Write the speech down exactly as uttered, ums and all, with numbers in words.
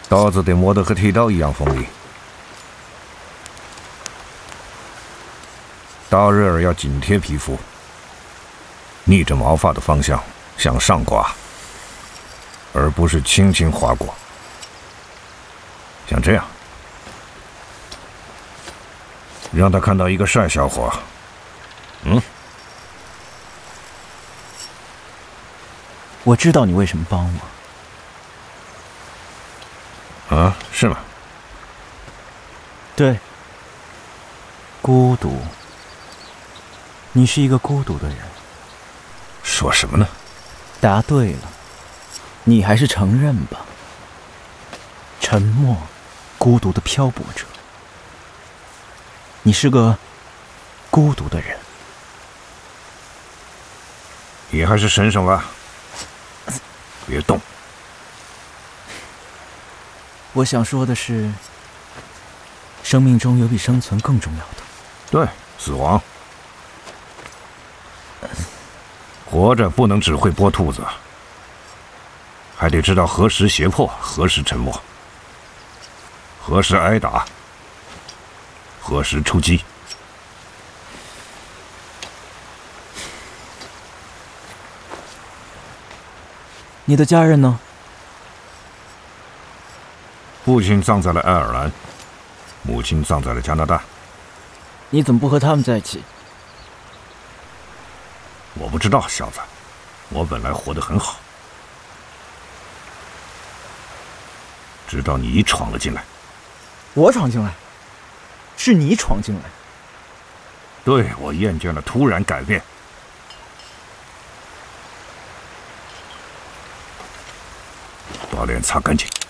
刀子得磨得和剃刀一样锋利。刀刃儿要紧贴皮肤，逆着毛发的方向向上刮，而不是轻轻划过。像这样，让他看到一个帅小伙。嗯。 我知道你为什么帮我。啊，是吗？ 对，孤独。你是一个孤独的人。 说什么呢？ 答对了，你还是承认吧。沉默、孤独的漂泊者。你是个孤独的人。 你还是省省吧。 别动！ 我想说的是，生命中有比生存更重要的。 对，死亡。活着不能只会剥兔子，还得知道何时胁迫，何时沉默，何时挨打，何时出击。 你的家人呢？ 父亲葬在了爱尔兰，母亲葬在了加拿大。 你怎么不和他们在一起？ 我不知道，小子，我本来活得很好，直到你闯了进来。 我闯进来？是你闯进来？ 对，我厌倦了突然改变。 把脸擦干净。